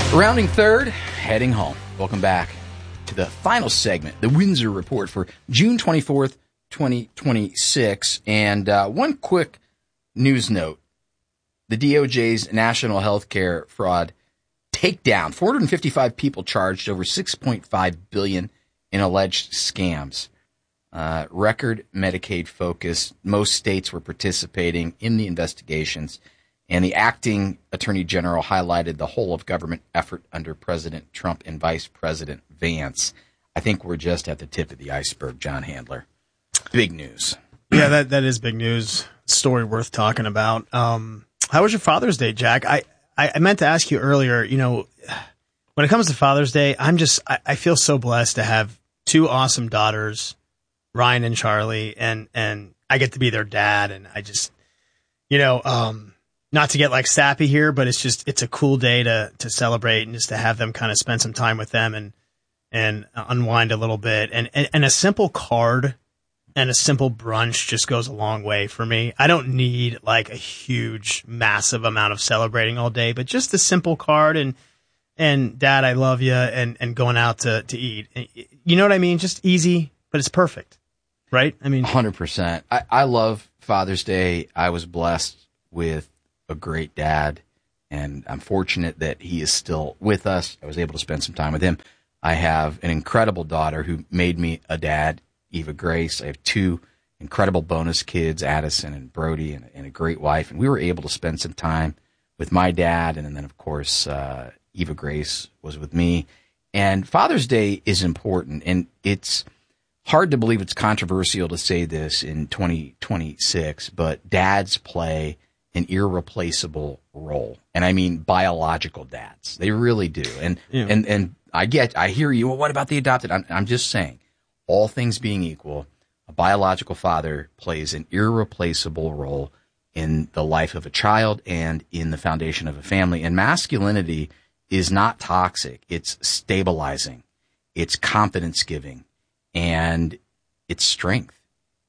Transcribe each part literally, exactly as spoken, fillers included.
Rounding third, heading home. Welcome back to the final segment, the Windsor Report for June twenty-fourth, twenty twenty-six. And uh, one quick news note. The D O J's National Healthcare Fraud Takedown. four hundred fifty-five people charged, over six point five billion dollars in alleged scams. Uh, record Medicaid focus. Most states were participating in the investigations. And the acting attorney general highlighted the whole of government effort under President Trump and Vice President Vance. I think we're just at the tip of the iceberg, John Handler. Big news. Yeah, that, that is big news. Story worth talking about. Um, how was your Father's Day, Jack? I, I, I meant to ask you earlier, you know, when it comes to Father's Day, I'm just, I, I feel so blessed to have two awesome daughters, Ryan and Charlie, and, and I get to be their dad. And I just, you know, um, not to get like sappy here, but it's just, it's a cool day to, to celebrate and just to have them kind of spend some time with them and, and unwind a little bit. And, and, and a simple card and a simple brunch just goes a long way for me. I don't need like a huge, massive amount of celebrating all day, but just a simple card and, and Dad, I love you, and, and going out to, to eat. You know what I mean? Just easy, but it's perfect. Right? I mean, one hundred percent. I, I love Father's Day. I was blessed with a great dad, and I'm fortunate that he is still with us. I was able to spend some time with him. I have an incredible daughter who made me a dad, Eva Grace. I have two incredible bonus kids, Addison and Brody, and, and a great wife. And we were able to spend some time with my dad, and then, of course, uh, Eva Grace was with me. And Father's Day is important, and it's hard to believe it's controversial to say this in twenty twenty-six, but dads play an irreplaceable role. And I mean biological dads. They really do. And yeah. and and I get, I hear you, well, what about the adopted? I'm, I'm just saying, all things being equal, a biological father plays an irreplaceable role in the life of a child and in the foundation of a family. And masculinity is not toxic. It's stabilizing. It's confidence giving. And it's strength.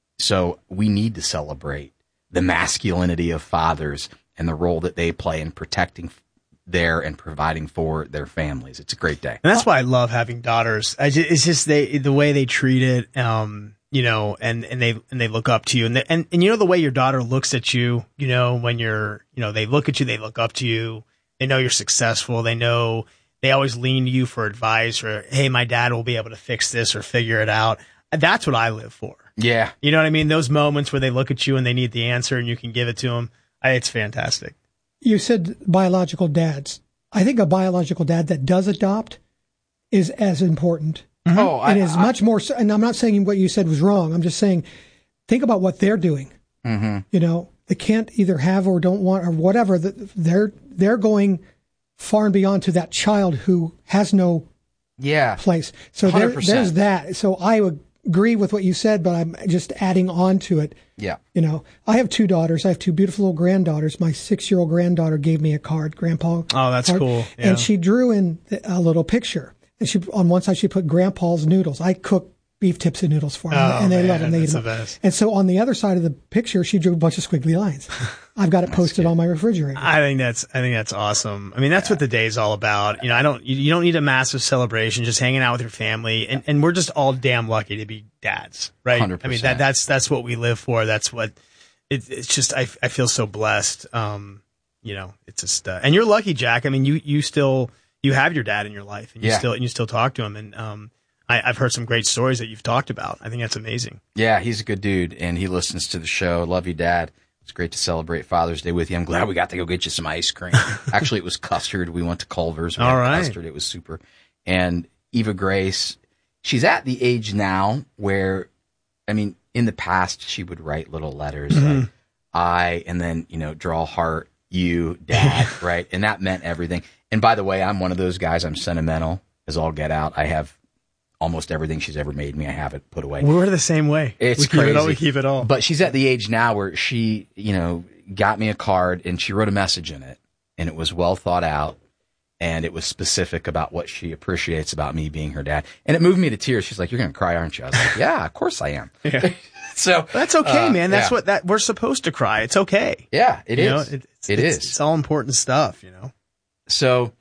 So we need to celebrate the masculinity of fathers and the role that they play in protecting their and providing for their families. It's a great day. And that's why I love having daughters. I just, it's just they, the way they treat it, um, you know, and, and they, and they look up to you. And, they, and, and you know, the way your daughter looks at you, you know, when you're, you know, they look at you, they look up to you, they know you're successful. They know they always lean to you for advice or, hey, my dad will be able to fix this or figure it out. That's what I live for. Yeah. You know what I mean? Those moments where they look at you and they need the answer and you can give it to them. I, it's fantastic. You said biological dads. I think a biological dad that does adopt is as important. Mm-hmm. Oh, I, it is I, much more. And I'm not saying what you said was wrong. I'm just saying, think about what they're doing. Mm-hmm. You know, they can't either have or don't want or whatever. They're, they're going far and beyond to that child who has no yeah place. So there, there's that. So I would agree with what you said, but I'm just adding on to it. Yeah. You know, I have two daughters. I have two beautiful little granddaughters. My six-year-old granddaughter gave me a card, Grandpa. Oh, that's card, cool. Yeah. And she drew in a little picture. And she, on one side, she put Grandpa's noodles. I cook beef tips and noodles for them, oh, and they man, love them. They that's eat the them. best. And so on the other side of the picture, she drew a bunch of squiggly lines. I've got it posted on my refrigerator. I think that's, I think that's awesome. I mean, that's yeah. what the day is all about. You know, I don't, you, you don't need a massive celebration, just hanging out with your family. And, and we're just all damn lucky to be dads, right? one hundred percent. I mean, that, that's, that's what we live for. That's what it, it's just, I, I feel so blessed. Um, you know, it's just, uh, and you're lucky, Jack. I mean, you, you still, you have your dad in your life and you yeah. still, and you still talk to him. And, um, I, I've heard some great stories that you've talked about. I think that's amazing. Yeah, he's a good dude, and he listens to the show. Love you, Dad. It's great to celebrate Father's Day with you. I'm glad we got to go get you some ice cream. Actually, it was custard. We went to Culver's. We All had right. custard. It was super. And Eva Grace, she's at the age now where, I mean, in the past, she would write little letters Mm-hmm. like I, and then, you know, draw heart, you, Dad, right? And that meant everything. And by the way, I'm one of those guys. I'm sentimental as all get out. I have almost everything she's ever made me. I have it put away. We're the same way. It's we keep crazy. It all, we keep it all. But she's at the age now where she, you know, got me a card and she wrote a message in it, and it was well thought out, and it was specific about what she appreciates about me being her dad. And it moved me to tears. She's like, "You're going to cry, aren't you?" I was like, "Yeah, of course I am." Yeah. So that's okay, uh, man. That's yeah. what that we're supposed to cry. It's okay. Yeah, it you is. Know, it, it's, it it's, is. It's all important stuff, you know. So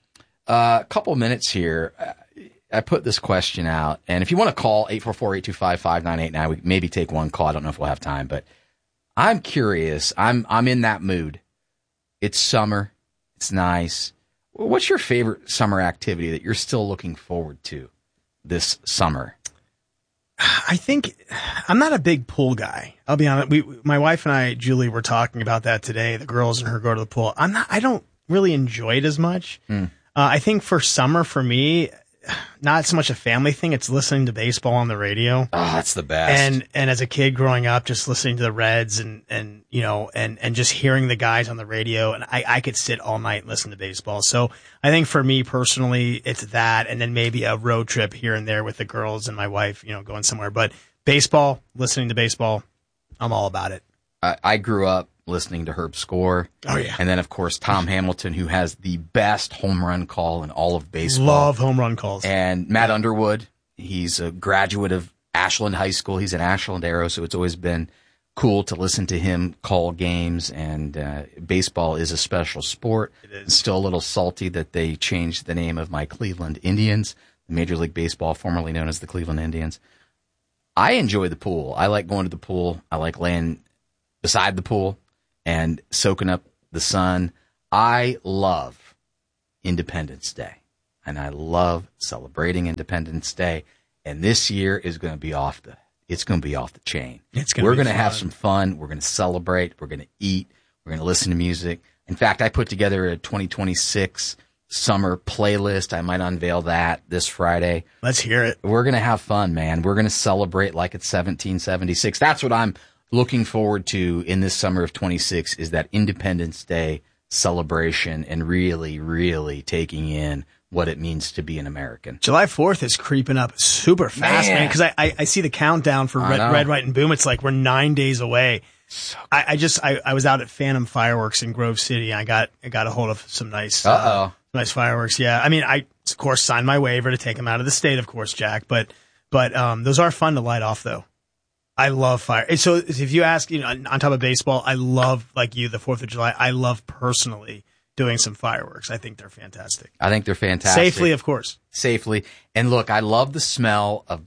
uh, a couple minutes here. I put this question out, and if you want to call eight four four, eight two five, five nine eight nine, we maybe take one call. I don't know if we'll have time, but I'm curious. I'm I'm in that mood. It's summer. It's nice. What's your favorite summer activity that you're still looking forward to this summer? I think I'm not a big pool guy. I'll be honest. We, my wife and I, Julie, were talking about that today. The girls and her go to the pool. I'm not. I don't really enjoy it as much. Mm. Uh, I think for summer, for me, not so much a family thing. It's listening to baseball on the radio. Oh, that's the best. And and as a kid growing up, just listening to the Reds and and you know and and just hearing the guys on the radio, and I I could sit all night and listen to baseball. So I think for me personally, it's that, and then maybe a road trip here and there with the girls and my wife, you know, going somewhere. But baseball, listening to baseball, I'm all about it. I, I grew up listening to Herb Score. Oh, yeah. And then, of course, Tom Hamilton, who has the best home run call in all of baseball. Love home run calls. And Matt Underwood, he's a graduate of Ashland High School. He's an Ashland Arrow, so it's always been cool to listen to him call games. And uh, baseball is a special sport. It is. It's still a little salty that they changed the name of my Cleveland Indians, Major League Baseball, formerly known as the Cleveland Indians. I enjoy the pool. I like going to the pool. I like laying beside the pool and soaking up the sun. I love Independence Day, and I love celebrating Independence Day. And this year is going to be off the it's going to be off the chain. It's going We're to going to have some fun. We're going to celebrate. We're going to eat. We're going to listen to music. In fact, I put together a twenty twenty-six summer playlist. I might unveil that this Friday. Let's hear it. We're going to have fun, man. We're going to celebrate like it's seventeen seventy-six. That's what I'm looking forward to in this summer of twenty-six, is that Independence Day celebration and really, really taking in what it means to be an American. July fourth is creeping up super fast, man, because I, I I see the countdown for Red, Red, White, and Boom. It's like we're nine days away. So I, I just I, I was out at Phantom Fireworks in Grove City. I got I got a hold of some nice uh oh nice fireworks. Yeah, I mean I of course signed my waiver to take them out of the state, of course, Jack. But but um those are fun to light off though. I love fire. And so if you ask, you know, on top of baseball, I love, like you, the fourth of July. I love personally doing some fireworks. I think they're fantastic. I think they're fantastic. Safely, of course. Safely. And look, I love the smell of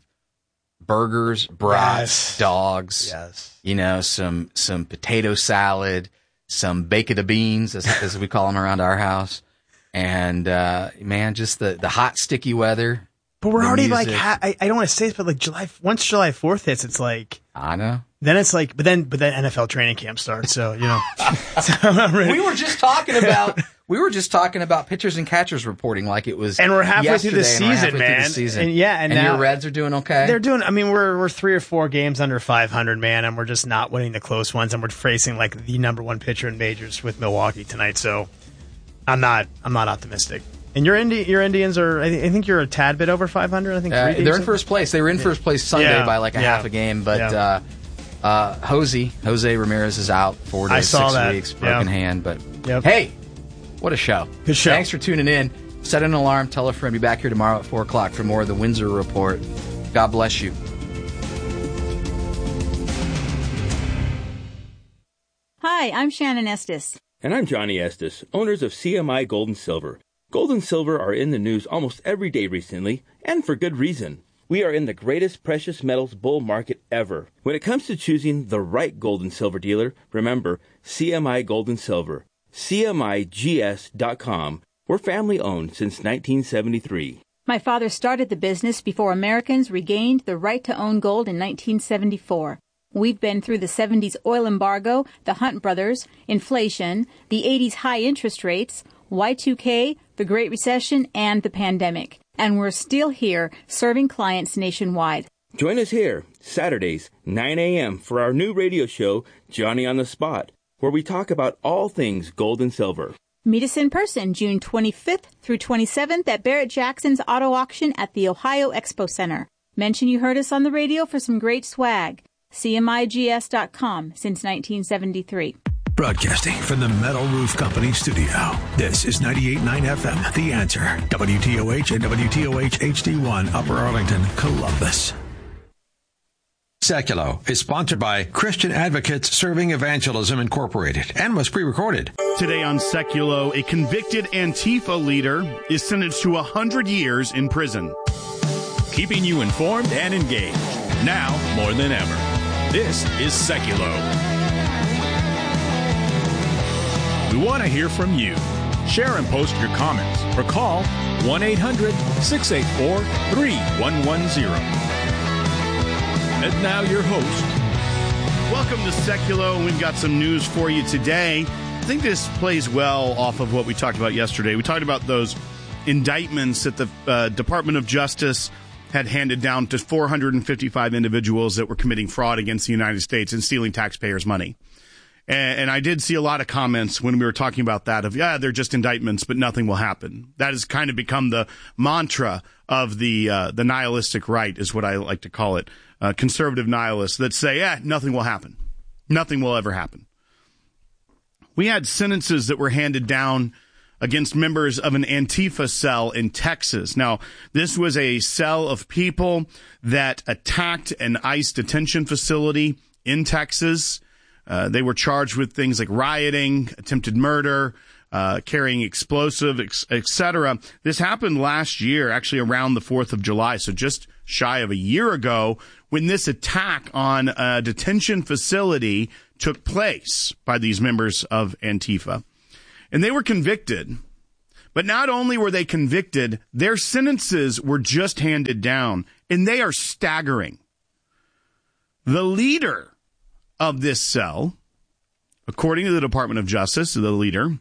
burgers, brats, Yes. dogs. Yes. You know, some some potato salad, some bacon of beans, as, as we call them around our house. And, uh, man, just the, the hot, sticky weather. But we're the already music. like, ha- I, I don't want to say this, but like July, once July fourth hits, it's like, I know. then it's like, but then, but then N F L training camp starts. So, you know, so I'm ready. We were just talking about we were just talking about pitchers and catchers reporting like it was, and we're halfway through the yesterday, and we're season, halfway through man. the season. And yeah, and, and now your Reds are doing okay. they're doing. I mean, we're we're three or four games under five hundred, man, and we're just not winning the close ones, and we're facing like the number one pitcher in majors with Milwaukee tonight. So, I'm not I'm not optimistic. And your Indi- your Indians are, I, th- I think you're a tad bit over five hundred. I think Uh, three they're in games first place. They were in first place Sunday Yeah. by like a Yeah. half a game, but Yeah. uh, uh, Jose Jose Ramirez is out four I days, saw six that. weeks, broken Yeah. hand. But Yep. hey, what a show! Good show. Thanks for tuning in. Set an alarm. Tell a friend. Be back here tomorrow at four o'clock for more of the Windsor Report. God bless you. Hi, I'm Shannon Estes. And I'm Johnny Estes, owners of C M I Gold and Silver. Gold and silver are in the news almost every day recently, and for good reason. We are in the greatest precious metals bull market ever. When it comes to choosing the right gold and silver dealer, remember C M I Gold and Silver. C M I G S dot com. We're family owned since nineteen seventy-three. My father started the business before Americans regained the right to own gold in nineteen seventy-four. We've been through the seventies oil embargo, the Hunt brothers, inflation, the eighties high interest rates, Y two K, the Great Recession, and the pandemic. And we're still here serving clients nationwide. Join us here, Saturdays, nine a.m. for our new radio show, Johnny on the Spot, where we talk about all things gold and silver. Meet us in person June twenty-fifth through twenty-seventh at Barrett-Jackson's Auto Auction at the Ohio Expo Center. Mention you heard us on the radio for some great swag. C M I G S dot com since nineteen seventy-three. Broadcasting from the Metal Roof Company studio. This is ninety-eight point nine F M, The Answer. W T O H and W T O H H D one, Upper Arlington, Columbus. Seculo is sponsored by Christian Advocates Serving Evangelism Incorporated and was pre-recorded. Today on Seculo, a convicted Antifa leader is sentenced to one hundred years in prison. Keeping you informed and engaged, now more than ever. This is Seculo. We want to hear from you. Share and post your comments or call one eight hundred six eight four three one one zero. And now your host. Welcome to Seculo. We've got some news for you today. I think this plays well off of what we talked about yesterday. We talked about those indictments that the uh, Department of Justice had handed down to four hundred fifty-five individuals that were committing fraud against the United States and stealing taxpayers' money. And, and I did see a lot of comments when we were talking about that of, yeah, they're just indictments, but nothing will happen. That has kind of become the mantra of the uh, the nihilistic right, is what I like to call it. Uh, conservative nihilists that say, yeah, nothing will happen. Nothing will ever happen. We had sentences that were handed down against members of an Antifa cell in Texas. Now, this was a cell of people that attacked an ICE detention facility in Texas. Uh, they were charged with things like rioting, attempted murder, uh, carrying explosive, et cetera. This happened last year, actually around the fourth of July, so just shy of a year ago, when this attack on a detention facility took place by these members of Antifa. And they were convicted. But not only were they convicted, their sentences were just handed down, and they are staggering. The leader of this cell, according to the Department of Justice, the leader,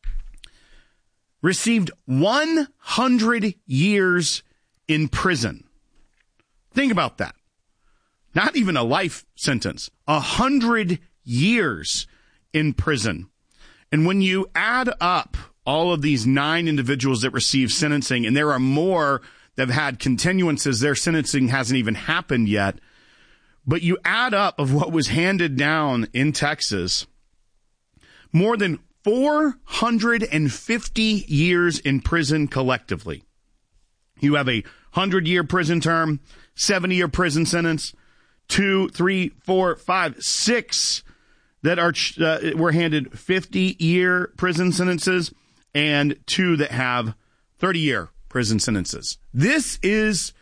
received one hundred years in prison. Think about that. Not even a life sentence, a hundred years in prison. And when you add up all of these nine individuals that received sentencing, and there are more that have had continuances, their sentencing hasn't even happened yet. But you add up of what was handed down in Texas, more than four hundred fifty years in prison collectively. You have a hundred-year prison term, seventy-year prison sentence, two, three, four, five, six that are uh, were handed fifty-year prison sentences, and two that have thirty-year prison sentences. This is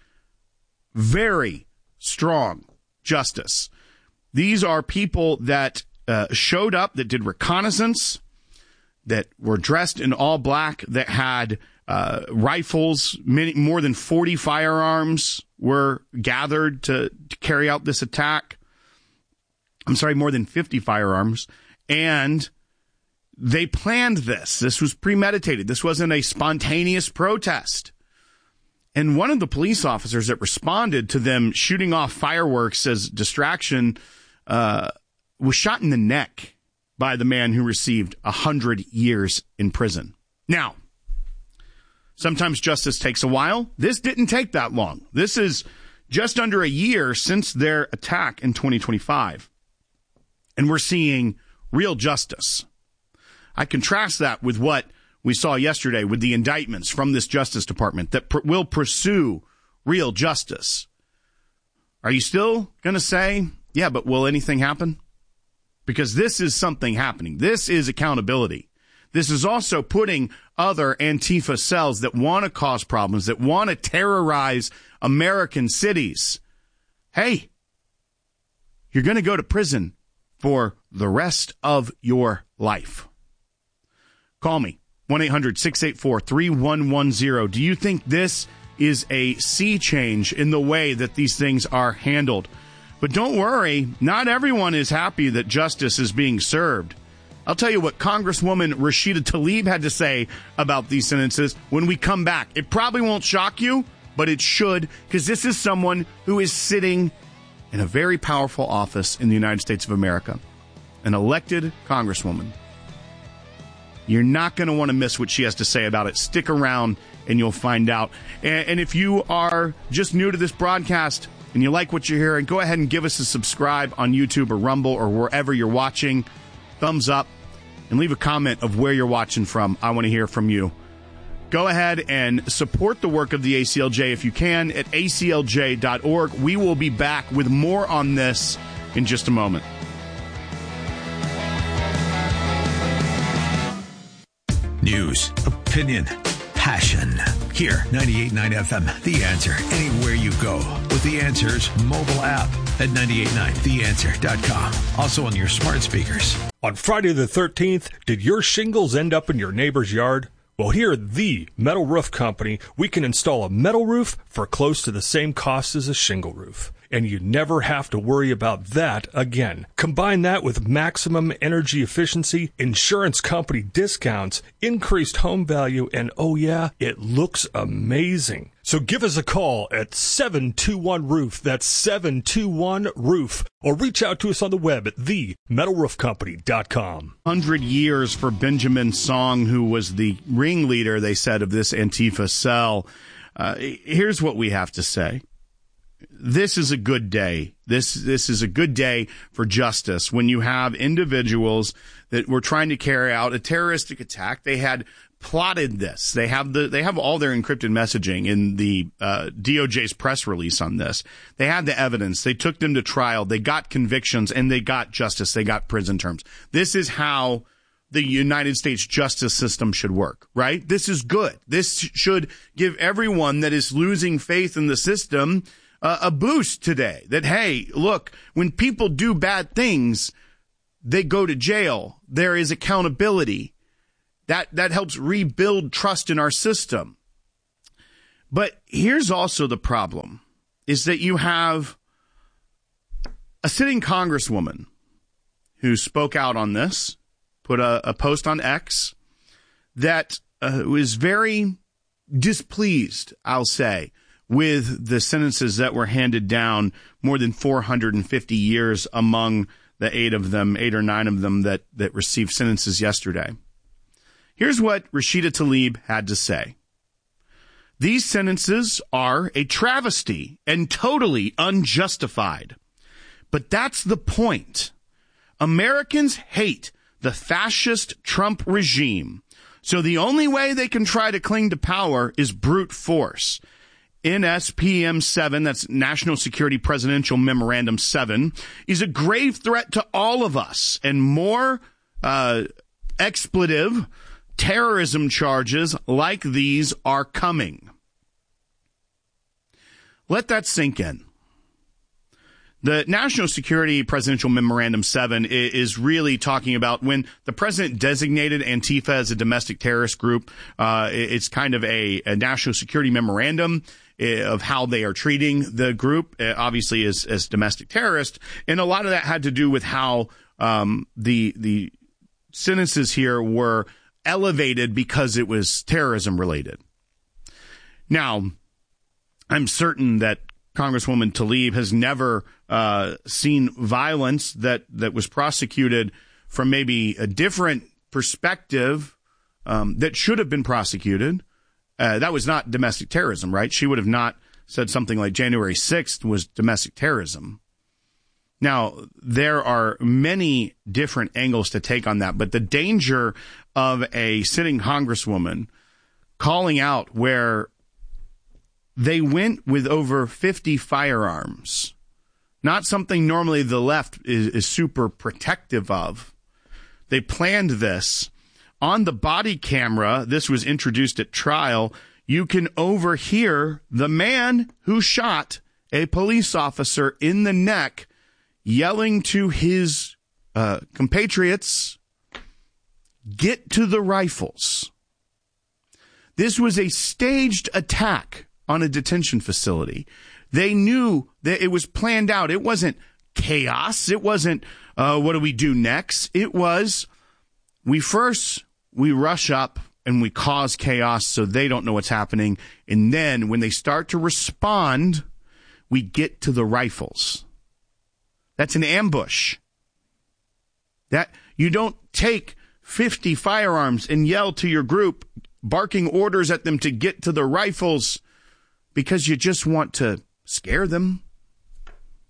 very strong justice. These are people that uh, showed up, that did reconnaissance, that were dressed in all black, that had uh, rifles, many, more than forty firearms were gathered to, to carry out this attack. I'm sorry, more than fifty firearms. And they planned this. This was premeditated. This wasn't a spontaneous protest. And one of the police officers that responded to them shooting off fireworks as distraction uh, was shot in the neck by the man who received one hundred years in prison. Now, sometimes justice takes a while. This didn't take that long. This is just under a year since their attack in twenty twenty-five. And we're seeing real justice. I contrast that with what we saw yesterday with the indictments from this Justice Department that pr- will pursue real justice. Are you still going to say, yeah, but will anything happen? Because this is something happening. This is accountability. This is also putting other Antifa cells that want to cause problems, that want to terrorize American cities. Hey, you're going to go to prison for the rest of your life. Call me, one eight hundred six eight four three one one zero. Do you think this is a sea change in the way that these things are handled? But don't worry, not everyone is happy that justice is being served. I'll tell you what Congresswoman Rashida Tlaib had to say about these sentences when we come back. It probably won't shock you, but it should, because this is someone who is sitting in a very powerful office in the United States of America, an elected congresswoman. You're not going to want to miss what she has to say about it. Stick around and you'll find out. And, and if you are just new to this broadcast and you like what you're hearing, go ahead and give us a subscribe on YouTube or Rumble or wherever you're watching. Thumbs up and leave a comment of where you're watching from. I want to hear from you. Go ahead and support the work of the A C L J if you can at A C L J dot org. We will be back with more on this in just a moment. News, opinion, passion. Here, ninety-eight point nine F M, The Answer. Anywhere you go with The Answer's mobile app at nine eight nine the answer dot com. Also on your smart speakers. On Friday the thirteenth, did your shingles end up in your neighbor's yard? Well, here at the Metal Roof Company, we can install a metal roof for close to the same cost as a shingle roof. And you never have to worry about that again. Combine that with maximum energy efficiency, insurance company discounts, increased home value, and oh yeah, it looks amazing. So give us a call at seven two one roof. That's seven two one roof. Or reach out to us on the web at the metal roof company dot com. one hundred years for Benjamin Song, who was the ringleader, they said, of this Antifa cell. Uh, here's what we have to say. This is a good day. This this is a good day for justice when you have individuals that were trying to carry out a terroristic attack. They had plotted this. They have the they have all their encrypted messaging in the uh, D O J's press release on this. They had the evidence. They took them to trial. They got convictions and they got justice. They got prison terms. This is how the United States justice system should work, right? This is good. This should give everyone that is losing faith in the system Uh, a boost today that, hey, look, when people do bad things, they go to jail. There is accountability. That, that helps rebuild trust in our system. But here's also the problem is that you have a sitting congresswoman who spoke out on this, put a, a post on X that uh, was very displeased, I'll say, with the sentences that were handed down, more than four hundred fifty years among the eight of them, eight or nine of them that, that received sentences yesterday. Here's what Rashida Tlaib had to say. These sentences are a travesty and totally unjustified. But that's the point. Americans hate the fascist Trump regime. So the only way they can try to cling to power is brute force. N S P M seven, that's National Security Presidential Memorandum seven, is a grave threat to all of us, and more uh, expletive terrorism charges like these are coming. Let that sink in. The National Security Presidential Memorandum seven is really talking about when the president designated Antifa as a domestic terrorist group. Uh, it's kind of a, a national security memorandum of how they are treating the group, obviously as, as domestic terrorists. And a lot of that had to do with how um, the the sentences here were elevated because it was terrorism related. Now, I'm certain that Congresswoman Tlaib has never uh, seen violence that, that was prosecuted from maybe a different perspective um, that should have been prosecuted. Uh, that was not domestic terrorism, right? She would have not said something like January sixth was domestic terrorism. Now, there are many different angles to take on that, but the danger of a sitting congresswoman calling out where they went with over fifty firearms, not something normally the left is, is super protective of. They planned this. On the body camera, this was introduced at trial, you can overhear the man who shot a police officer in the neck yelling to his uh, compatriots, "Get to the rifles." This was a staged attack on a detention facility. They knew that it was planned out. It wasn't chaos. It wasn't, uh, what do we do next? It was, we first, we rush up and we cause chaos so they don't know what's happening. And then when they start to respond, we get to the rifles. That's an ambush. That you don't take fifty firearms and yell to your group, barking orders at them to get to the rifles because you just want to scare them.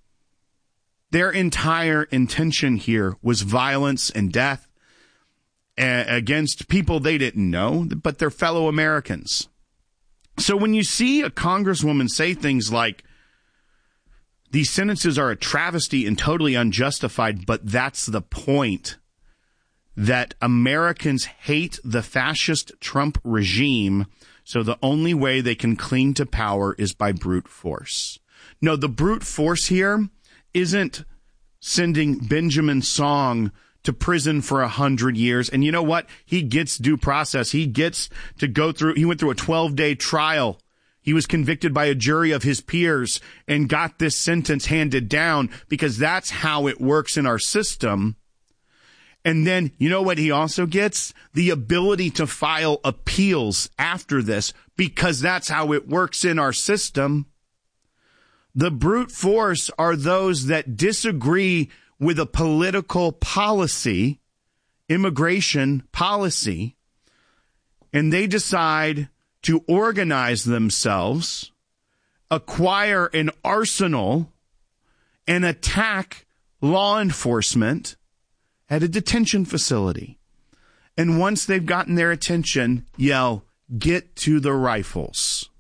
Their entire intention here was violence and death. against people they didn't know, but they're fellow Americans. So when you see a congresswoman say things like, these sentences are a travesty and totally unjustified, but that's the point, that Americans hate the fascist Trump regime, so the only way they can cling to power is by brute force. No, the brute force here isn't sending Benjamin Song to prison for a hundred years. And you know what? He gets due process. He gets to go through, he went through a twelve-day trial. He was convicted by a jury of his peers and got this sentence handed down because that's how it works in our system. And then, you know what he also gets? The ability to file appeals after this because that's how it works in our system. The brute force are those that disagree with a political policy, immigration policy, and they decide to organize themselves, acquire an arsenal, and attack law enforcement at a detention facility. And once they've gotten their attention, yell, "Get to the rifles."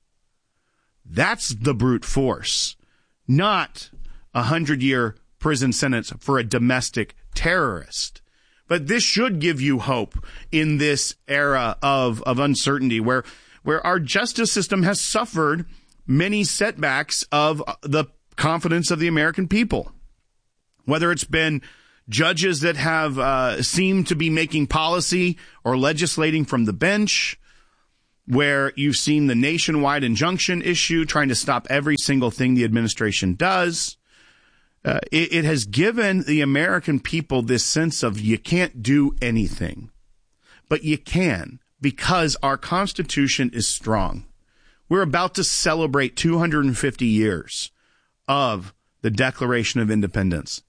That's the brute force, not a hundred-year prison sentence for a domestic terrorist. But this should give you hope in this era of, of uncertainty where, where our justice system has suffered many setbacks of the confidence of the American people. Whether it's been judges that have uh, seemed to be making policy or legislating from the bench, where you've seen the nationwide injunction issue trying to stop every single thing the administration does. Uh, it, it has given the American people this sense of you can't do anything, but you can because our Constitution is strong. We're about to celebrate two hundred fifty years of the Declaration of Independence.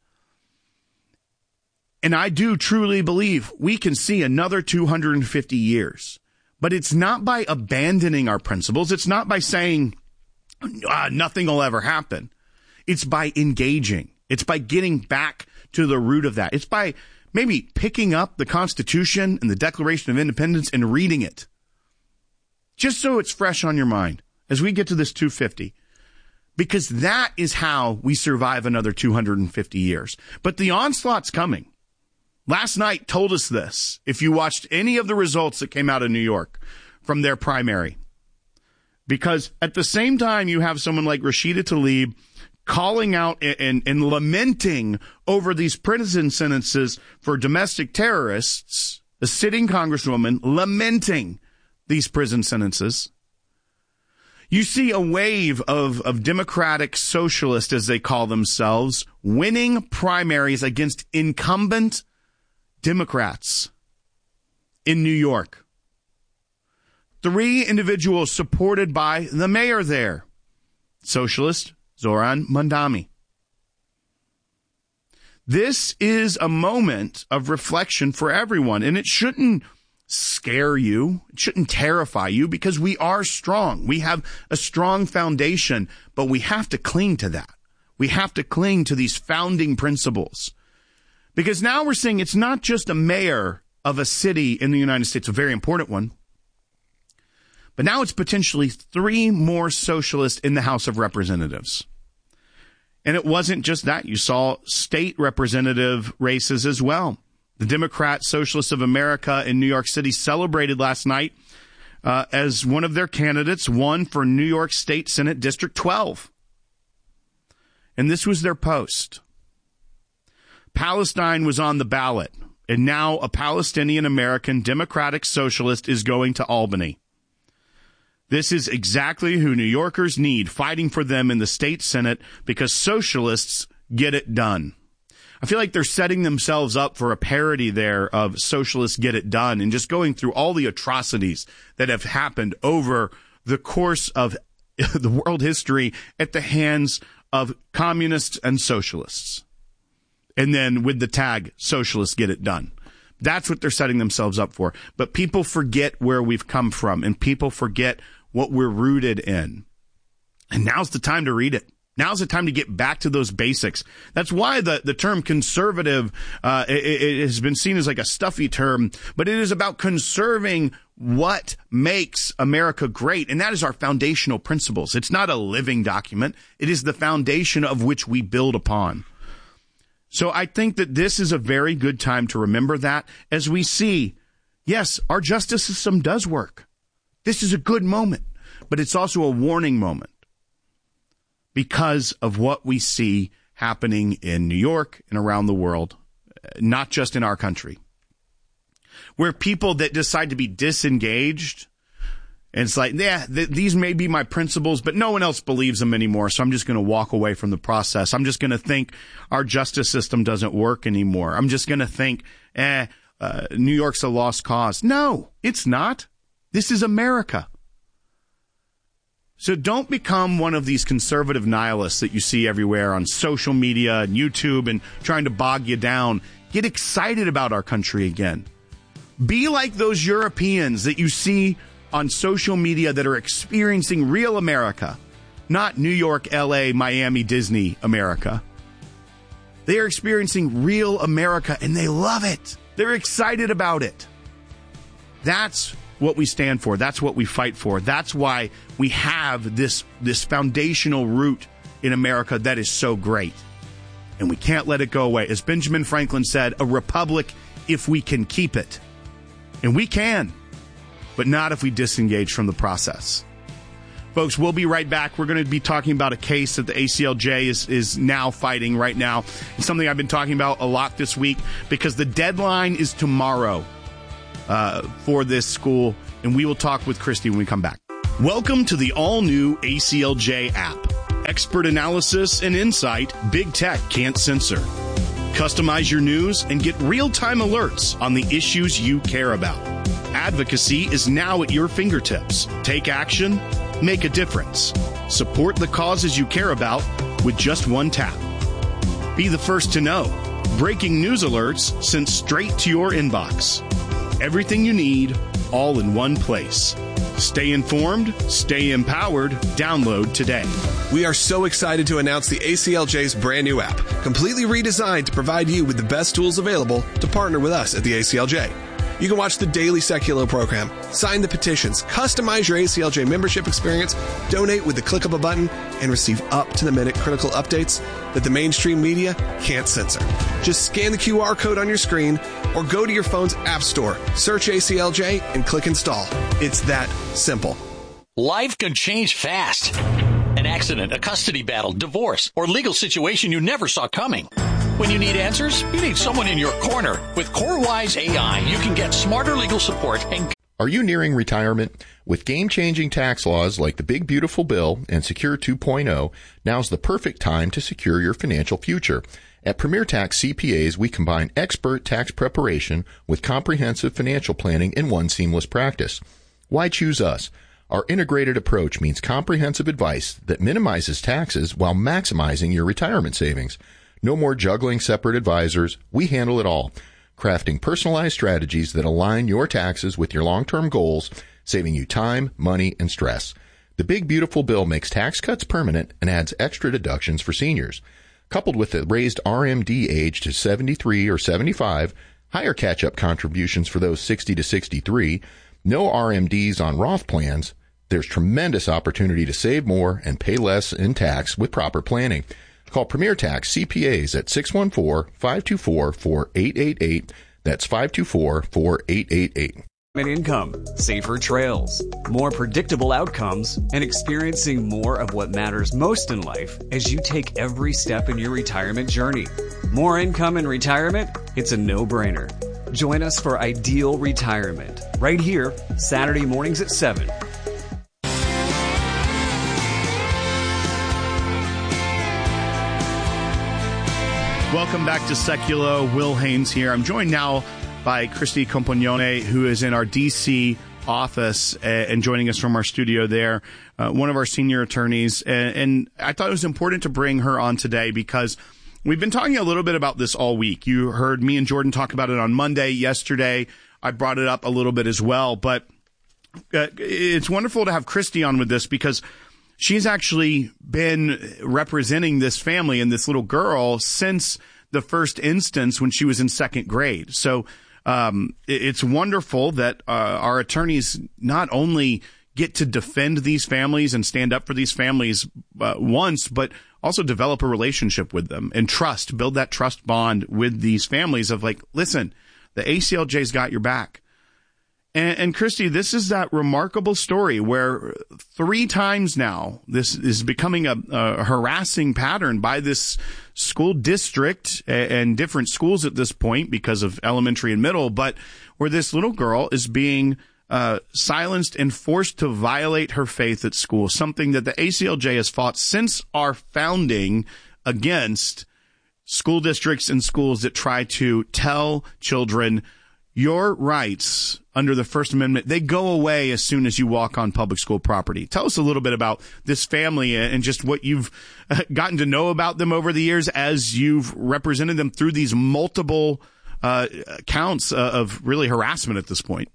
And I do truly believe we can see another two hundred fifty years, but it's not by abandoning our principles. It's not by saying ah, nothing will ever happen. It's by engaging. It's by getting back to the root of that. It's by maybe picking up the Constitution and the Declaration of Independence and reading it, just so it's fresh on your mind as we get to this two fifty, because that is how we survive another two hundred fifty years. But the onslaught's coming. Last night told us this, if you watched any of the results that came out of New York from their primary. Because at the same time, you have someone like Rashida Tlaib calling out and, and, and lamenting over these prison sentences for domestic terrorists, a sitting congresswoman lamenting these prison sentences. You see a wave of, of Democratic socialists, as they call themselves, winning primaries against incumbent Democrats in New York. Three individuals supported by the mayor there, socialist Zoran Mandami. This is a moment of reflection for everyone, and it shouldn't scare you. It shouldn't terrify you because we are strong. We have a strong foundation, but we have to cling to that. We have to cling to these founding principles. Because now we're seeing it's not just a mayor of a city in the United States, a very important one, but now it's potentially three more socialists in the House of Representatives. And it wasn't just that. You saw state representative races as well. The Democrat Socialists of America in New York City celebrated last night uh, as one of their candidates won for New York State Senate District twelve. And this was their post. Palestine was on the ballot, and now a Palestinian-American Democratic Socialist is going to Albany. This is exactly who New Yorkers need, fighting for them in the state Senate, because socialists get it done. I feel like they're setting themselves up for a parody there of socialists get it done and just going through all the atrocities that have happened over the course of the world history at the hands of communists and socialists. And then with the tag, socialists get it done. That's what they're setting themselves up for. But people forget where we've come from, and people forget what we're rooted in. And now's the time to read it. Now's the time to get back to those basics. That's why the, the term conservative uh, it, it has been seen as like a stuffy term, but it is about conserving what makes America great, and that is our foundational principles. It's not a living document. It is the foundation of which we build upon. So I think that this is a very good time to remember that as we see, yes, our justice system does work. This is a good moment, but it's also a warning moment, because of what we see happening in New York and around the world, not just in our country, where people that decide to be disengaged, and it's like, yeah, th- these may be my principles, but no one else believes them anymore, so I'm just going to walk away from the process. I'm just going to think our justice system doesn't work anymore. I'm just going to think, eh, uh, New York's a lost cause. No, it's not. This is America. So don't become one of these conservative nihilists that you see everywhere on social media and YouTube and trying to bog you down. Get excited about our country again. Be like those Europeans that you see on social media that are experiencing real America, not New York, L A, Miami, Disney America. They are experiencing real America and they love it. They're excited about it. That's what we stand for. That's what we fight for. That's why we have this, this foundational root in America that is so great. And we can't let it go away. As Benjamin Franklin said, a republic if we can keep it. And we can, but not if we disengage from the process. Folks, we'll be right back. We're going to be talking about a case that the A C L J is, is now fighting right now. It's something I've been talking about a lot this week because the deadline is tomorrow. Uh, for this school, and we will talk with Christy when we come back. Welcome to the all-new A C L J app. Expert analysis and insight big tech can't censor. Customize your news and get real-time alerts on the issues you care about. Advocacy is now at your fingertips. Take action, make a difference. Support the causes you care about with just one tap. Be the first to know. Breaking news alerts sent straight to your inbox. Everything you need, all in one place. Stay informed, stay empowered. Download today. We are so excited to announce the A C L J's brand new app, completely redesigned to provide you with the best tools available to partner with us at the A C L J. You can watch the daily Seculo program, sign the petitions, customize your A C L J membership experience, donate with the click of a button, and receive up-to-the-minute critical updates that the mainstream media can't censor. Just scan the Q R code on your screen or go to your phone's app store, search A C L J, and click install. It's that simple. Life can change fast. An accident, a custody battle, divorce, or legal situation you never saw coming. When you need answers, you need someone in your corner. With CoreWise A I, you can get smarter legal support and... Are you nearing retirement? With game-changing tax laws like the Big Beautiful Bill and Secure two point oh, now's the perfect time to secure your financial future. At Premier Tax C P As, we combine expert tax preparation with comprehensive financial planning in one seamless practice. Why choose us? Our integrated approach means comprehensive advice that minimizes taxes while maximizing your retirement savings. No more juggling separate advisors. We handle it all, crafting personalized strategies that align your taxes with your long-term goals, saving you time, money, and stress. The Big Beautiful Bill makes tax cuts permanent and adds extra deductions for seniors. Coupled with the raised R M D age to seventy-three or seventy-five, higher catch-up contributions for those sixty to sixty-three, no R M Ds on Roth plans, there's tremendous opportunity to save more and pay less in tax with proper planning. Call Premier Tax C P As at six one four, five two four, four eight eight eight. That's five two four, four eight eight eight. Income, safer trails, more predictable outcomes, and experiencing more of what matters most in life as you take every step in your retirement journey. More income in retirement? It's a no-brainer. Join us for Ideal Retirement, right here, Saturday mornings at seven. Welcome back to Seculo. Will Haynes here. I'm joined now by Christy Compagnone, who is in our D C office uh, and joining us from our studio there, uh, one of our senior attorneys. And, and I thought it was important to bring her on today because we've been talking a little bit about this all week. You heard me and Jordan talk about it on Monday. Yesterday, I brought it up a little bit as well. But uh, it's wonderful to have Christy on with this because she's actually been representing this family and this little girl since the first instance when she was in second grade. So um, it's wonderful that uh, our attorneys not only get to defend these families and stand up for these families uh, once, but also develop a relationship with them and trust, build that trust bond with these families of like, listen, the A C L J's got your back. And, and Christy, this is that remarkable story where three times now this is becoming a, a harassing pattern by this school district and, and different schools at this point because of elementary and middle, but where this little girl is being Uh, silenced and forced to violate her faith at school, something that the A C L J has fought since our founding against school districts and schools that try to tell children your rights under the First Amendment, they go away as soon as you walk on public school property. Tell us a little bit about this family and just what you've gotten to know about them over the years as you've represented them through these multiple uh, counts of really harassment at this point.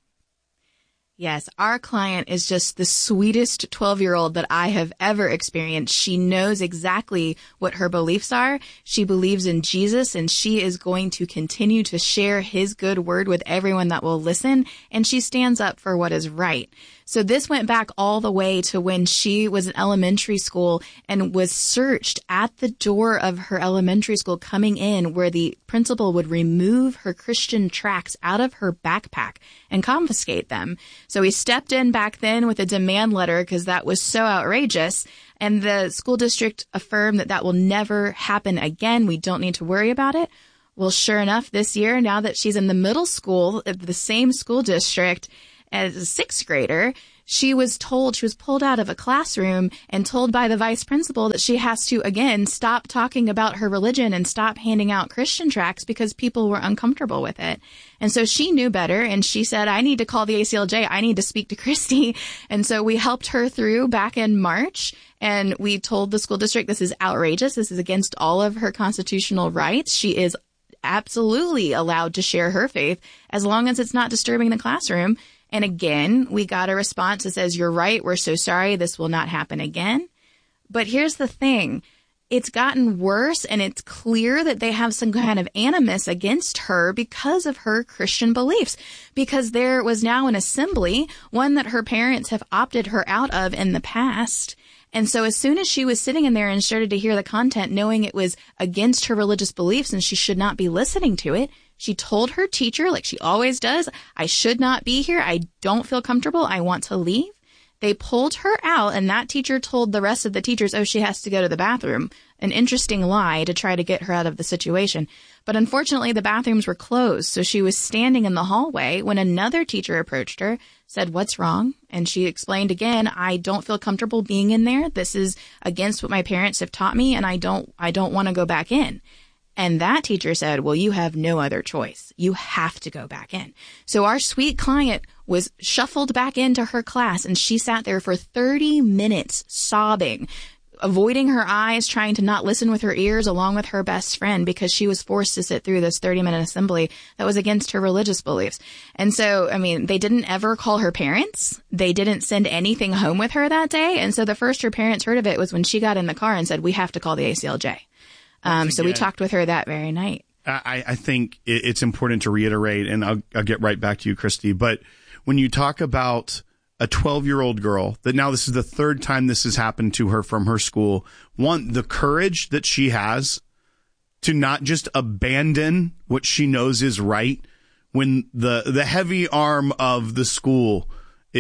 Yes, our client is just the sweetest twelve-year-old that I have ever experienced. She knows exactly what her beliefs are. She believes in Jesus, and she is going to continue to share his good word with everyone that will listen, and she stands up for what is right. So this went back all the way to when she was in elementary school and was searched at the door of her elementary school coming in, where the principal would remove her Christian tracts out of her backpack and confiscate them. So he stepped in back then with a demand letter because that was so outrageous. And the school district affirmed that that will never happen again. We don't need to worry about it. Well, sure enough, this year, now that she's in the middle school of the same school district as a sixth grader, she was told, she was pulled out of a classroom and told by the vice principal that she has to, again, stop talking about her religion and stop handing out Christian tracts because people were uncomfortable with it. And so she knew better, and she said, I need to call the A C L J. I need to speak to Christy. And so we helped her through back in March, and we told the school district this is outrageous. This is against all of her constitutional rights. She is absolutely allowed to share her faith as long as it's not disturbing the classroom. And again, we got a response that says, you're right. We're so sorry. This will not happen again. But here's the thing. It's gotten worse, and it's clear that they have some kind of animus against her because of her Christian beliefs, because there was now an assembly, one that her parents have opted her out of in the past. And so as soon as she was sitting in there and started to hear the content, knowing it was against her religious beliefs and she should not be listening to it, she told her teacher, like she always does, I should not be here. I don't feel comfortable. I want to leave. They pulled her out, and that teacher told the rest of the teachers, oh, she has to go to the bathroom. An interesting lie to try to get her out of the situation. But unfortunately, the bathrooms were closed, so she was standing in the hallway when another teacher approached her, said, what's wrong? And she explained again, I don't feel comfortable being in there. This is against what my parents have taught me, and I don't, I don't want to go back in. And that teacher said, well, you have no other choice. You have to go back in. So our sweet client was shuffled back into her class, and she sat there for thirty minutes sobbing, avoiding her eyes, trying to not listen with her ears along with her best friend because she was forced to sit through this thirty minute assembly that was against her religious beliefs. And so, I mean, they didn't ever call her parents. They didn't send anything home with her that day. And so the first her parents heard of it was when she got in the car and said, we have to call the A C L J. Um, so we talked with her that very night. I, I think it's important to reiterate, and I'll, I'll get right back to you, Christy, but when you talk about a twelve-year-old girl, that now this is the third time this has happened to her from her school, one, the courage that she has to not just abandon what she knows is right when the the heavy arm of the school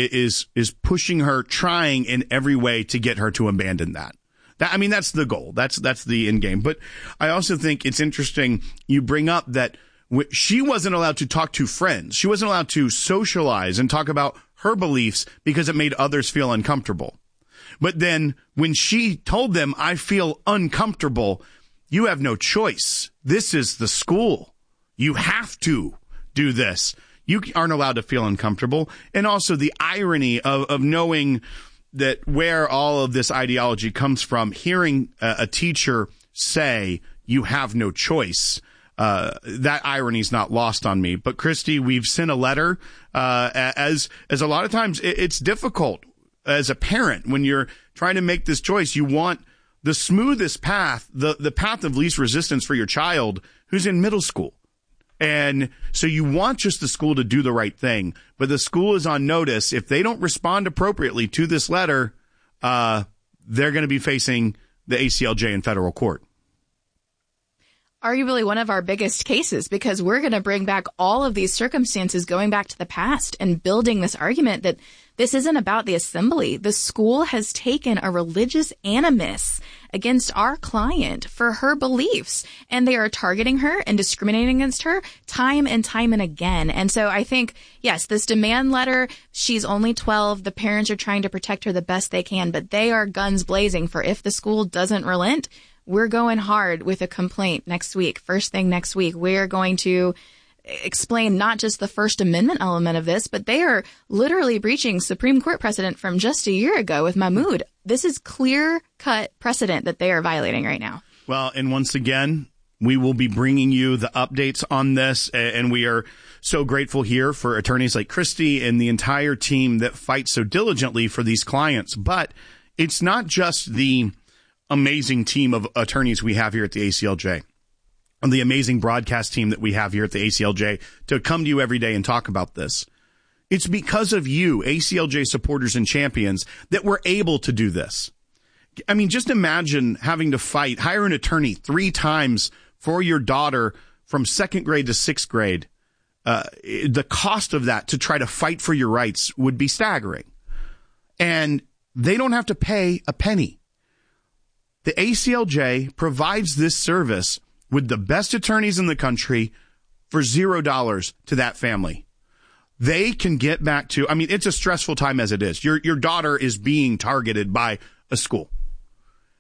is is pushing her, trying in every way to get her to abandon that. That, I mean, that's the goal. That's that's the end game. But I also think it's interesting you bring up that w- she wasn't allowed to talk to friends. She wasn't allowed to socialize and talk about her beliefs because it made others feel uncomfortable. But then when she told them, I feel uncomfortable, you have no choice. This is the school. You have to do this. You aren't allowed to feel uncomfortable. And also the irony of, of knowing that where all of this ideology comes from, hearing a, a teacher say, you have no choice, uh, that irony is not lost on me. But Christy, we've sent a letter, uh, as, as a lot of times it, it's difficult as a parent, when you're trying to make this choice, you want the smoothest path, the, the path of least resistance for your child who's in middle school. And so you want just the school to do the right thing, but the school is on notice. If they don't respond appropriately to this letter, uh, they're going to be facing the A C L J in federal court. Arguably one of our biggest cases, because we're going to bring back all of these circumstances going back to the past and building this argument that this isn't about the assembly. The school has taken a religious animus against our client for her beliefs, and they are targeting her and discriminating against her time and time and again. And so I think, yes, this demand letter, she's only twelve. The parents are trying to protect her the best they can, but they are guns blazing for if the school doesn't relent, we're going hard with a complaint next week. First thing next week, we're going to explain not just the First Amendment element of this, but they are literally breaching Supreme Court precedent from just a year ago with Mahmoud. This is clear-cut precedent that they are violating right now. Well, and once again, we will be bringing you the updates on this, and we are so grateful here for attorneys like Christy and the entire team that fight so diligently for these clients. But it's not just the amazing team of attorneys we have here at the A C L J and the amazing broadcast team that we have here at the A C L J to come to you every day and talk about this. It's because of you, A C L J supporters and champions, that we're able to do this. I mean, just imagine having to fight, hire an attorney three times for your daughter from second grade to sixth grade. Uh, the cost of that to try to fight for your rights would be staggering. And they don't have to pay a penny. The A C L J provides this service with the best attorneys in the country for zero dollars to that family. They can get back to, I mean, it's a stressful time as it is. Your your daughter is being targeted by a school.